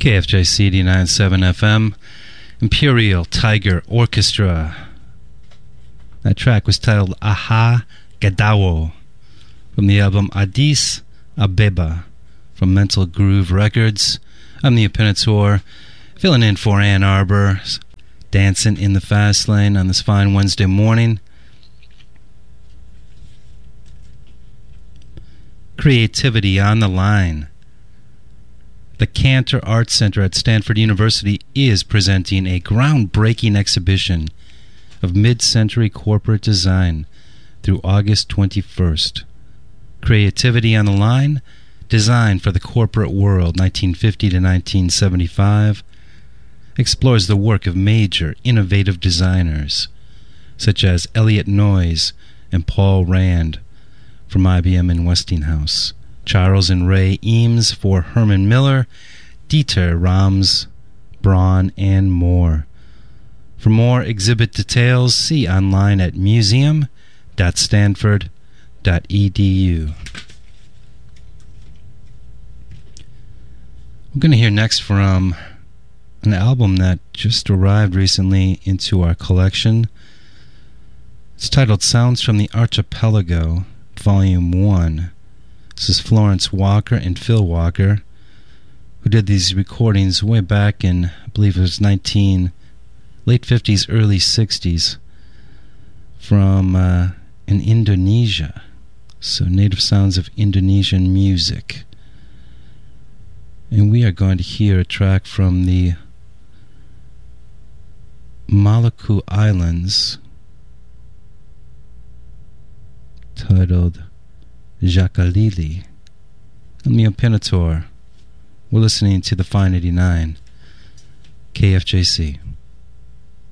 KFJC 89.7 FM, Imperial Tiger Orchestra. That track was titled Aha Gadawo from the album Addis Abeba from Mental Groove Records. I'm the Imperator, filling in for Ann Arbor, dancing in the fast lane on this fine Wednesday morning. Creativity on the line. The Cantor Art Center at Stanford University is presenting a groundbreaking exhibition of mid-century corporate design through August 21st. Creativity on the Line, Design for the Corporate World, 1950 to 1975, explores the work of major innovative designers such as Elliot Noyes and Paul Rand from IBM and Westinghouse, Charles and Ray Eames for Herman Miller, Dieter Rams, Braun, and more. For more exhibit details, see online at museum.stanford.edu. We're going to hear next from an album that just arrived recently into our collection. It's titled Sounds from the Archipelago, Volume 1. This is Florence Walker and Phil Walker, who did these recordings way back in, I believe it was late 50s, early 60s, from in Indonesia. So native sounds of Indonesian music. And we are going to hear a track from the Maluku Islands titled Jakalili. I'm the Imperator. We're listening to the Fine 89, KFJC.